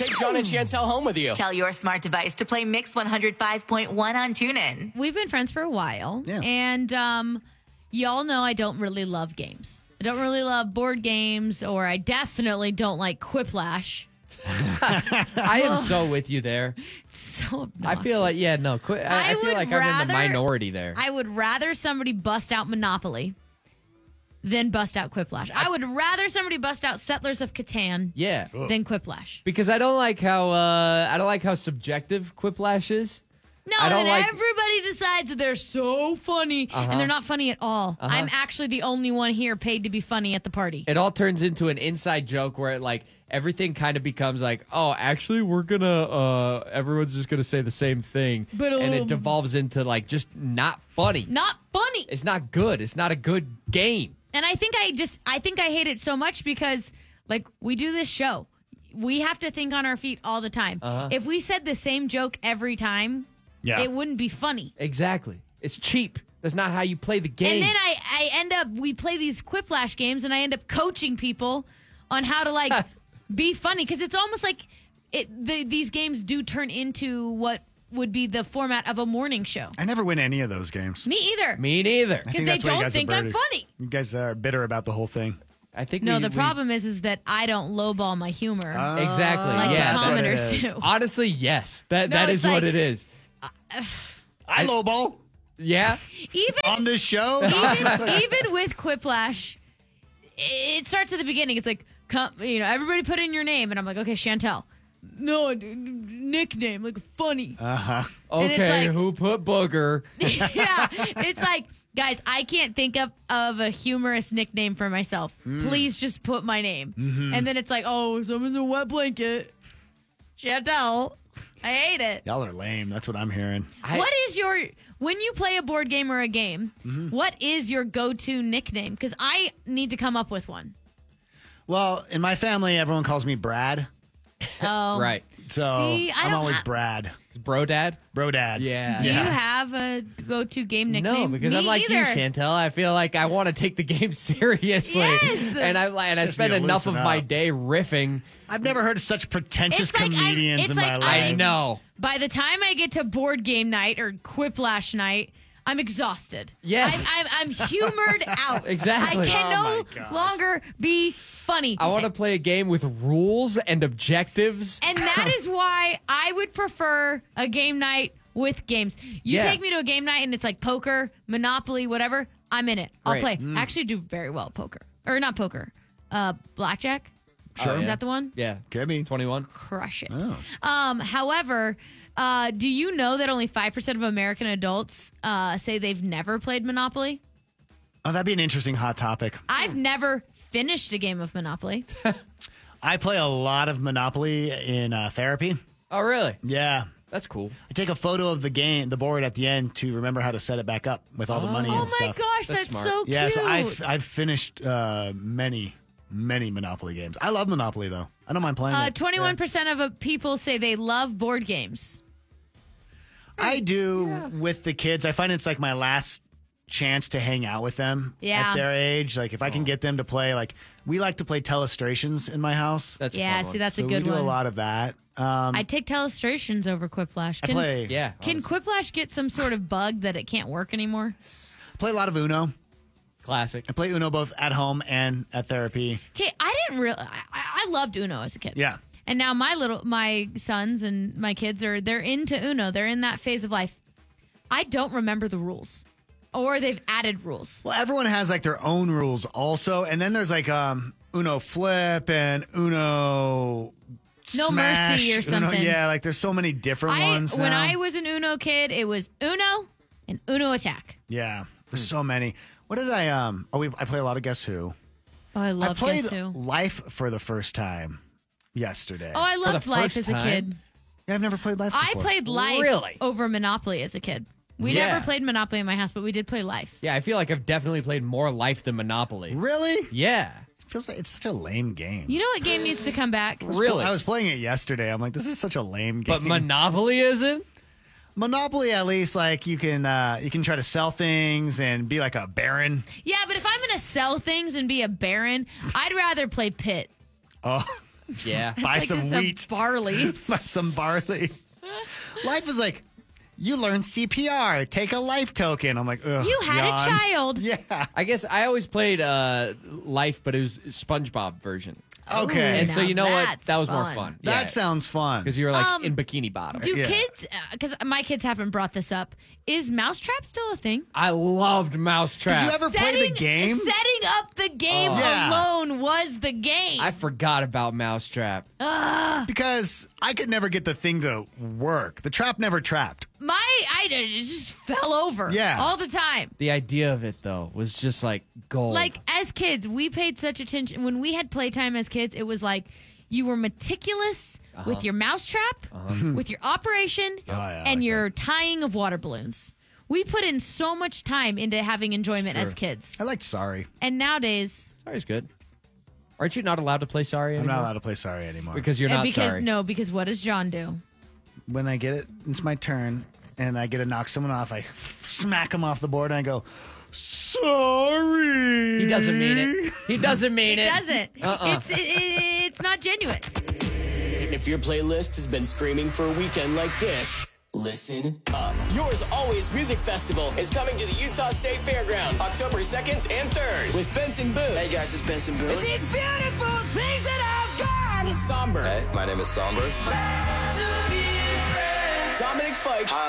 Take Sean and Chantel home with you. Tell your smart device to play Mix 105.1 on TuneIn. We've been friends for a while. Yeah. And y'all know I don't really love games. I don't really love board games, or I definitely don't like Quiplash. I am so with you there. So obnoxious. I feel like, I feel like I'm in the minority there. I would rather somebody bust out Monopoly than bust out Quiplash. I would rather somebody bust out Settlers of Catan Yeah. than Quiplash. Because I don't like how subjective Quiplash is. No, I don't and like- everybody decides that they're so funny, and they're not funny at all. I'm actually the only one here paid to be funny at the party. It all turns into an inside joke where everything kind of becomes like, oh, actually, we're gonna everyone's just gonna say the same thing, But, and it devolves into just not funny. Not funny. It's not good. It's not a good game. And I think I hate it so much because we do this show. We have to think on our feet all the time. If we said the same joke every time, it wouldn't be funny. Exactly. It's cheap. That's not how you play the game. And then we play these Quiplash games, and I end up coaching people on how to be funny, because it's almost like these games do turn into what would be the format of a morning show. I never win any of those games. Me either. Me neither. I Because think they that's why you don't guys are think I'm bitter. funny. You guys are bitter about the whole thing. I think No, we- the we- problem is that I don't lowball my humor. Exactly. Like yeah, the that's what it commenters is. do. Honestly, yes. That No, is it's what like- it is. I lowball Yeah. Even on this show. even with Quiplash, it starts at the beginning. It's like, everybody put in your name, and I'm like, okay, Chantel. No, nickname, funny. And it's Okay, like- who put booger? Yeah, it's like, guys, I can't think of a humorous nickname for myself. Please just put my name. And then it's like, oh, someone's a wet blanket. Chantel, I hate it. Y'all are lame. That's what I'm hearing. What is when you play a board game or a game, what is your go-to nickname? Because I need to come up with one. Well, in my family, everyone calls me Brad. Oh, Right. So See, I I'm don't always ha- Brad. Bro dad? Bro Dad. Yeah. Do you have a go-to game nickname? No, because Me I'm like you, either. Chantel. I feel like I want to take the game seriously. Yes! And I Just spend need to enough of loosen my up. day riffing. I've never heard of such pretentious It's like comedians it's in like my I life. I know. By the time I get to board game night or Quiplash night, I'm exhausted. Yes. I'm humored out. Exactly. I can Oh no my gosh. longer be funny. I want to play a game with rules and objectives. And that is why I would prefer a game night with games. You Yeah. take me to a game night and it's like poker, Monopoly, whatever, I'm in it. I'll Great. play. I actually do very well at poker. Or not poker. Blackjack. Sure. Is Yeah. that the one? Yeah. Could be. 21. Crush it. Oh. However, do you know that only 5% of American adults say they've never played Monopoly? Oh, that'd be an interesting hot topic. I've never finished a game of Monopoly. I play a lot of Monopoly in therapy. Oh, really? Yeah. That's cool. I take a photo of the board at the end to remember how to set it back up with all the money Oh and my stuff. gosh, That's that's smart. so cute. Yeah, so I've finished many Monopoly games. I love Monopoly though. I don't mind playing it. 21% of people say they love board games. I do with the kids. I find it's like my last chance to hang out with them Yeah. at their age. Like if I can get them to play, we like to play Telestrations in my house. That's a Yeah, fun see, one. that's So a good we do one. a lot of that. I'd take Telestrations over Quiplash. I play Yeah. Can Quiplash get some sort of bug that it can't work anymore? play a lot of Uno. Classic. I play Uno both at home and at therapy. Okay, I didn't really. I loved Uno as a kid. Yeah. And now my sons and my kids they're into Uno. They're in that phase of life. I don't remember the rules, or they've added rules. Well, everyone has like their own rules also, and then there's like Uno Flip and Uno No Smash, Mercy or Uno, something. yeah, like there's so many different ones When now. I was an Uno kid, it was Uno and Uno Attack. Yeah, there's so many. What did I I play a lot of Guess Who. Oh, I I love played Guess Who. Life for the first time yesterday. Oh, I loved the Life first as a time? kid. Yeah, I've never played Life I before. played Life Really? over Monopoly as a kid. We Yeah. never played Monopoly in my house, but we did play Life. Yeah, I feel like I've definitely played more Life than Monopoly. Really? Yeah. Feels like it's such a lame game. You know what game needs to come back? Really? I was playing it yesterday. I'm like, this is such a lame game. But Monopoly isn't? Monopoly, at least, like you can try to sell things and be like a baron. Yeah, but if I'm going to sell things and be a baron, I'd rather play Pit. Oh, Yeah. Buy Like some just wheat. barley. Buy some barley. Life is like, you learn CPR. Take a life token. I'm like, ugh. You had yawn. a child. Yeah. I guess I always played Life, but it was SpongeBob version. Okay. And so now you know what? that's That was more fun. fun. That sounds fun. Because you were like in Bikini Bottom. Do Yeah. kids, because my kids haven't brought this up, is Mousetrap still a thing? I loved Mousetrap. Did you ever play the game? Setting up the game Yeah. alone was the game. I forgot about Mousetrap. Because I could never get the thing to work. The trap never trapped. It just fell over Yeah. all the time. The idea of it, though, was just like gold. Like, as kids, we paid such attention. When we had playtime as kids, it was like you were meticulous with your mousetrap, with your operation, yeah, I and like your tying of water balloons. We put in so much time into having enjoyment as kids. I liked Sorry. And nowadays, Sorry's good. Aren't you not allowed to play Sorry I'm anymore? not allowed to play Sorry anymore. Because you're not because sorry. because what does John do? When I get it, it's my turn, and I get to knock someone off, I smack them off the board, and I go, sorry. He doesn't mean it. He doesn't mean It it. doesn't. It's not genuine. If your playlist has been screaming for a weekend like this, listen up. Yours Always Music Festival is coming to the Utah State Fairground October 2nd and 3rd with Benson Boone. Hey guys, it's Benson Boone. These beautiful things that I've got. Somber. Hey, my name is Somber. Dominic Fike.